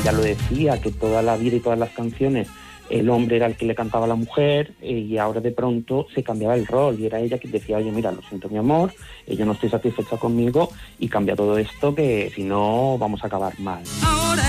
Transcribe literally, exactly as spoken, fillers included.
ella lo decía, que toda la vida y todas las canciones el hombre era el que le cantaba a la mujer, eh, y ahora de pronto se cambiaba el rol y era ella quien decía, oye, mira, lo siento mi amor, eh, yo no estoy satisfecha conmigo y cambia todo esto que si no vamos a acabar mal.